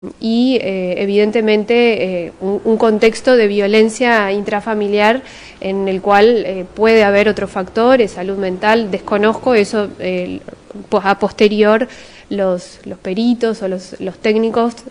Y evidentemente un contexto de violencia intrafamiliar en el cual puede haber otros factores, salud mental, desconozco eso, a posterior los peritos o los técnicos